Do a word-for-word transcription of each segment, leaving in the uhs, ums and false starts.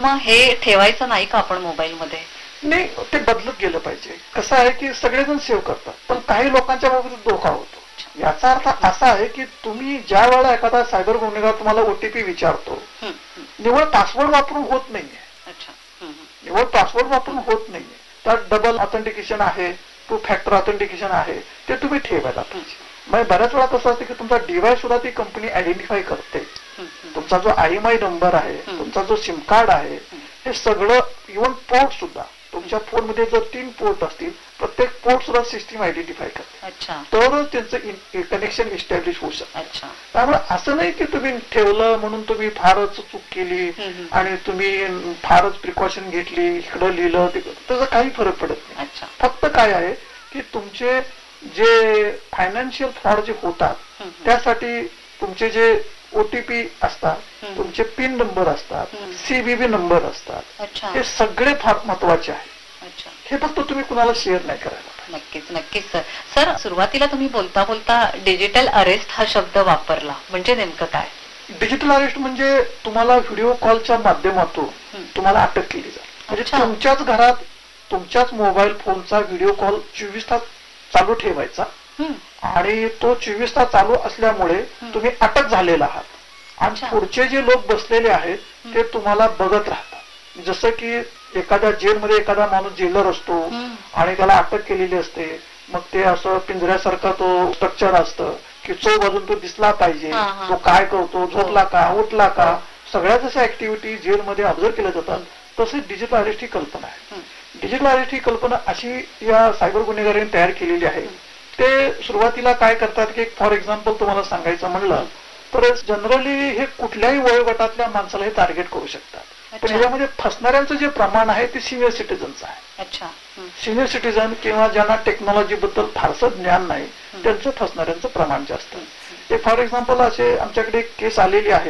मग हे ठेवायचं नाही का आपण मोबाईल मध्ये? नाही, ते बदलत गेलं पाहिजे. कसं आहे की सगळेजण सेव्ह करतात, पण काही लोकांच्या बाबतीत धोका होतो. याचा अर्थ असा आहे की तुम्ही ज्या वेळेला एखादा सायबर गुन्हेगार तुम्हाला ओटीपी विचारतो, निवळ पासवर्ड वापरून होत नाहीये. निवळ पासवर्ड वापरून होत नाहीये. त्यात डबल ऑथेंटिकेशन आहे, टू फॅक्टर ऑथेंटिकेशन आहे, ते तुम्ही ठेवायला पाहिजे. म्हणजे बऱ्याच वेळा कसं असतं की तुमचा डिव्हाइस सुद्धा ती कंपनी आयडेंटिफाय करते. तुमचा जो आय एम आय नंबर आहे, तुमचा जो सिम कार्ड आहे, हे सगळं, इव्हन पोर्ट सुद्धा, तुमच्या फोन मध्ये जर तीन पोर्ट असतील, प्रत्येक पोर्ट सुद्धा सिस्टीम आयडेंटिफाय करते, तरच त्यांचं कनेक्शन इस्टॅब्लिश होऊ शकतं. त्यामुळे असं नाही की तुम्ही ठेवलं म्हणून तुम्ही फारच चूक केली आणि तुम्ही फारच प्रिकॉशन घेतली, इकडं लिहिलं, त्याचा काही फरक पडत नाही. फक्त काय आहे की तुमचे जे फायनान्शियल फ्रॉड जे होतात त्यासाठी तुमचे जे ओटीपी असतात, तुमचे पिन नंबर असतात, सीबीबी नंबर असतात, हे सगळे फार महत्वाचे आहे. हे फक्त तुम्ही कुणाला शेअर नाही करायला. नक्कीच नक्कीच सर. सर, सुरुवातीला तुम्ही बोलता बोलता डिजिटल अरेस्ट हा शब्द वापरला, म्हणजे नेमकं काय? डिजिटल अरेस्ट म्हणजे तुम्हाला व्हिडिओ कॉलच्या माध्यमातून तुम्हाला अटक केली जाते. म्हणजे तुमच्याच घरात तुमच्याच मोबाईल फोनचा व्हिडिओ कॉल चोवीस तास चालू ठेवायचा आणि तो चोवीस तास चालू असल्यामुळे तुम्ही अटक झालेला आहात आणि पुढचे जे लोक बसलेले आहेत ते तुम्हाला बघत राहतात. जसं की एखाद्या जेलमध्ये एखादा माणूस जेलर असतो आणि त्याला अटक केलेली असते, मग ते असं पिंजऱ्यासारखा तो स्ट्रक्चर असतं की चौ बाजून तो दिसला पाहिजे, तो काय करतो, झोपला का, उठला का, सगळ्या जशा ऍक्टिव्हिटी जेलमध्ये ऑब्झर्व केल्या जातात, तसेच डिजिटल अरेस्ट ही कल्पना आहे. डिजिटल अरेस्ट ही कल्पना अशी या सायबर गुन्हेगारांनी तयार केलेली आहे. ते सुरुवातीला काय करतात की फॉर एक्झाम्पल तुम्हाला सांगायचं म्हणलं तर जनरली हे कुठल्याही वयोगटातल्या माणसाला हे टार्गेट करू शकतात, पण याच्यामध्ये फसणाऱ्यांचं जे प्रमाण आहे ते सिनियर सिटीजनचं आहे. सिनियर सिटीजन किंवा ज्यांना टेक्नॉलॉजी बद्दल फारसं ज्ञान नाही त्यांचं फसणाऱ्यांचं प्रमाण जास्त. एक फॉर एक्झाम्पल असे आमच्याकडे एक केस आलेली आहे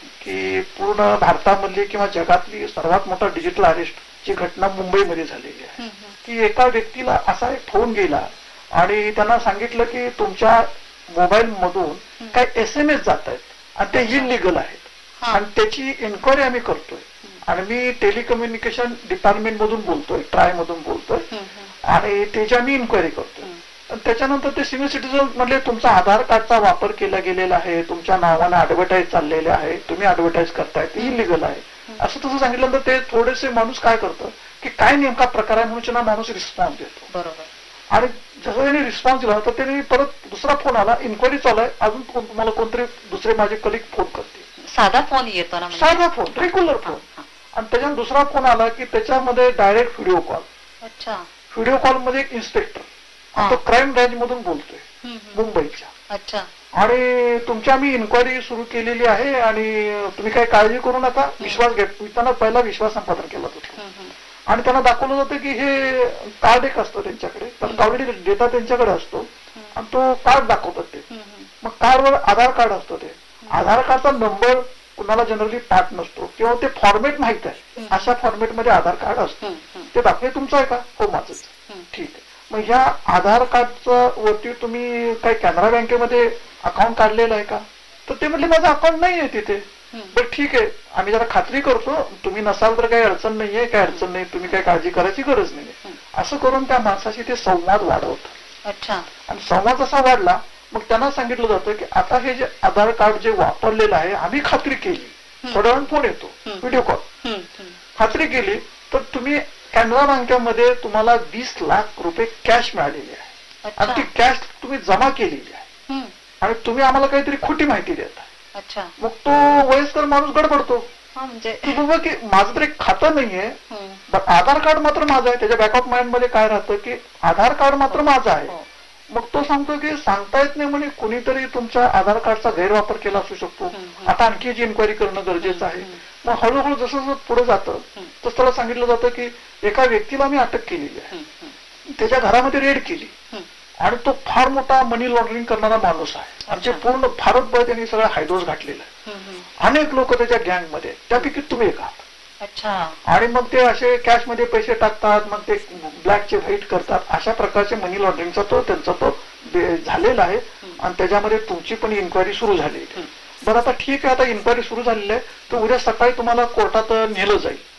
की पूर्ण भारतामधली किंवा जगातली सर्वात मोठा डिजिटल अरेस्ट ची घटना मुंबईमध्ये झालेली आहे. की एका व्यक्तीला असा एक फोन गेला आणि त्यांना सांगितलं की तुमच्या मोबाईल मधून काही एस एम एस जात आहेत आणि ते इलिगल आहेत आणि त्याची इन्क्वायरी आम्ही करतोय आणि मी टेलिकम्युनिकेशन डिपार्टमेंट मधून बोलतोय, ट्राय मधून बोलतोय आणि त्याची आम्ही इन्क्वायरी करतोय. त्याच्यानंतर ते सिनियर सिटीजन म्हटले तुमचा आधार कार्डचा वापर केला गेलेला आहे, तुमच्या नावाने ऍडव्हर्टाईज चाललेले आहे, तुम्ही ऍडव्हर्टाईज करताय, ते इलिगल आहे. असं तसं सांगितलं तर ते थोडेसे माणूस काय करतं की काय नेमका प्रकार आहे म्हणून त्यांना माणूस रिस्पॉन्स देतो. बरोबर. आणि जसं त्यांनी रिस्पॉन्स दिला तर त्यांनी परत दुसरा फोन आला, इन्क्वायरी चालू आहे, अजून तुम्हाला कोणतरी दुसरे माझे कलिग फोन करते, साधा फोन येतो ना, साधा फोन, रेग्युलर फोन. आणि त्याच्यात दुसरा फोन आला की त्याच्यामध्ये डायरेक्ट व्हिडिओ कॉल. अच्छा. व्हिडिओ कॉल मध्ये एक इन्स्पेक्टर तो क्राईम ब्रँच मधून बोलतोय मुंबईच्या. अच्छा. आणि तुमची आम्ही इन्क्वायरी सुरू केलेली आहे आणि तुम्ही काही काळजी करू नका, विश्वास घेत. त्यांना पहिला विश्वास संपादन केला जातो आणि त्यांना दाखवलं जातं की हे कार्ड एक असतं त्यांच्याकडे, पण ऑलरेडी डेटा त्यांच्याकडे असतो आणि तो कार्ड दाखवतात ते. मग कार्डवर आधार कार्ड असतं, ते आधार कार्डचा नंबर कुणाला जनरली पाठ नसतो किंवा ते फॉर्मेट माहित आहे, अशा फॉर्मेट मध्ये आधार कार्ड असतं. ते दाखवे तुमचं आहे का? हो माझंच. ठीक आहे. मग ह्या आधार कार्डच्या वरती तुम्ही काही कॅनरा बँकेमध्ये अकाउंट काढलेलं आहे का? तर ते म्हटले माझं अकाउंट नाही आहे तिथे. बरं ठीक आहे, आम्ही जरा खात्री करतो, तुम्ही नसाल तर काही अडचण नाहीये, काही अडचण नाही, तुम्ही काही काळजी करायची गरज नाही. असं करून त्या माणसाशी ते संवाद वाढवतात. अच्छा. आणि संवाद असा वाढला मग त्यांना सांगितलं जातं की आता हे जे आधार कार्ड जे वापरलेलं आहे आम्ही खात्री केली, थोड्या वेळ फोन येतो, व्हिडिओ कॉल, खात्री केली तर तुम्ही कॅनरा बँकेमध्ये तुम्हाला वीस लाख रुपये कॅश मिळालेली आहे आणि ती कॅश तुम्ही जमा केलेली आहे आणि तुम्ही आम्हाला काहीतरी खोटी माहिती देता. अच्छा. मग तो वयस्कर माणूस गडबडतो म्हणजे बाबा की माझं तर एक खातं नाहीये, आधार कार्ड मात्र माझं आहे. त्याच्या बॅक ऑफ माइंड मध्ये काय राहतं की आधार कार्ड मात्र माझं आहे. मग तो सांगतो की सांगता येत नाही म्हणे, कुणीतरी तुमच्या आधार कार्डचा गैरवापर केला असू शकतो, आता आणखी जी इन्क्वायरी करणं गरजेचं आहे. मग हळूहळू जसं जसं पुढे जातं तसं त्याला सांगितलं जातं की एका व्यक्तीला मी अटक केलेली आहे, त्याच्या घरामध्ये रेड केली आणि तो फार मोठा मनी लॉन्ड्रिंग करणारा माणूस आहे. आमचे पूर्ण भारतभर त्यांनी सगळं हायदोस घातलेला आहे, अनेक लोक त्याच्या गँगमध्ये, त्यापैकी तुम्ही एक आहात. अच्छा. आणि मग ते असे कॅश मध्ये पैसे टाकतात, मग ते ब्लॅकचे व्हाईट करतात, अशा प्रकारचे मनी लॉन्ड्रिंगचा तो त्यांचा तो झालेला आहे आणि त्याच्यामध्ये तुमची पण इन्क्वायरी सुरू झालेली आहे. बरं आता ठीक आहे, आता इन्क्वायरी सुरू झालेली आहे तर उद्या सकाळी तुम्हाला कोर्टात नेलं जाईल.